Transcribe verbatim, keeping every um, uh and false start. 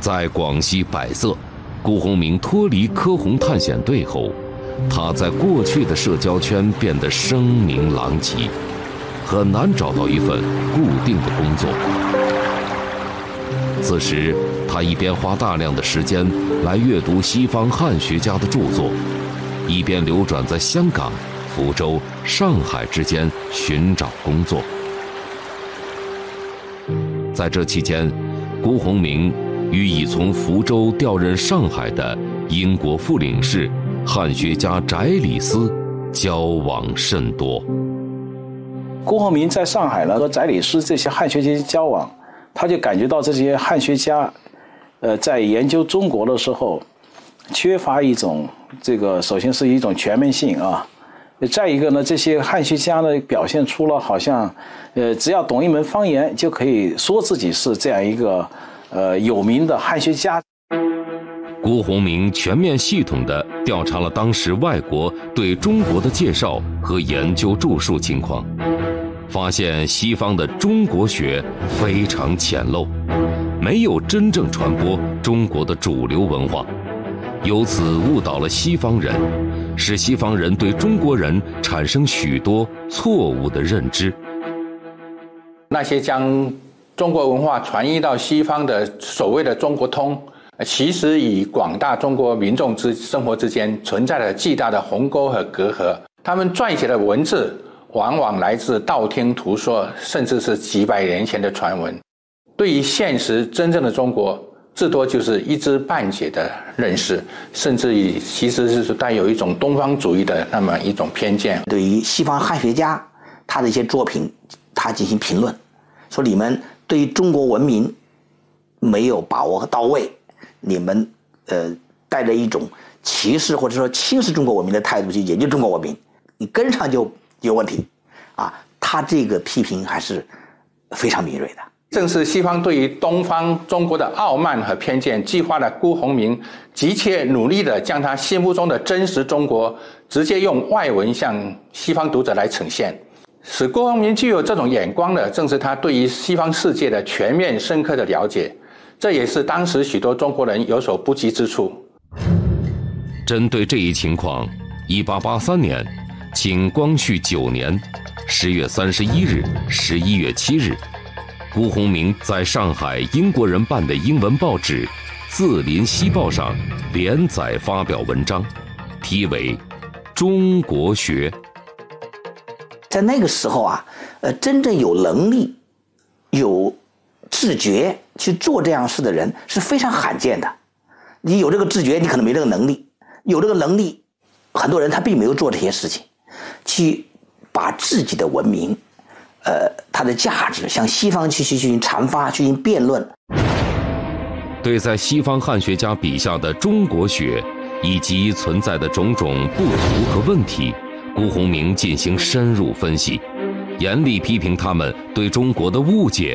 在广西百色，辜鸿铭脱离科红探险队后，他在过去的社交圈变得声名狼藉，很难找到一份固定的工作。此时，他一边花大量的时间来阅读西方汉学家的著作，一边流转在香港、福州、上海之间寻找工作。在这期间，辜鸿铭与已从福州调任上海的英国副领事、汉学家翟里斯交往甚多。 辜鸿铭在上海呢和翟里斯这些汉学家交往，他就感觉到这些汉学家，呃，在研究中国的时候，缺乏一种这个，首先是一种全面性啊。再一个呢，这些汉学家呢表现出了好像，呃，只要懂一门方言就可以说自己是这样一个，呃，有名的汉学家。 辜鸿铭全面系统地调查了当时外国对中国的介绍和研究著述情况，发现西方的中国学非常浅陋，没有真正传播中国的主流文化，由此误导了西方人，使西方人对中国人产生许多错误的认知。 那些将中国文化传译到西方的所谓的中国通，其实与广大中国民众之生活之间存在着巨大的鸿沟和隔阂。他们撰写的文字往往来自道听途说，甚至是几百年前的传闻，对于现实真正的中国至多就是一知半解的认识，甚至于其实是带有一种东方主义的那么一种偏见。 对于西方汉学家他的一些作品，他进行评论，说你们对于中国文明没有把握到位，你们呃带着一种歧视或者说轻视中国文明的态度去研究中国文明，你根上就有问题啊。他这个批评还是非常敏锐的。 正是西方对于东方中国的傲慢和偏见，激发了辜鸿铭急切努力地将他心目中的真实中国直接用外文向西方读者来呈现。使辜鸿铭具有这种眼光的，正是他对于西方世界的全面深刻的了解，这也是当时许多中国人有所不及之处。 针对这一情况，一八八三年，清光绪九年十月三十一日、十一月七日，辜鸿铭在上海英国人办的英文报纸《字林西报》上连载发表文章，题为《中国学》。 在那个时候啊，呃，真正有能力、有自觉去做这样事的人是非常罕见的。你有这个自觉，你可能没这个能力；有这个能力，很多人他并没有做这些事情，去把自己的文明，呃，它的价值向西方去去进行传发、去进行辩论。 对在西方汉学家笔下的中国学以及存在的种种不足和问题，辜鸿铭进行深入分析，严厉批评他们对中国的误解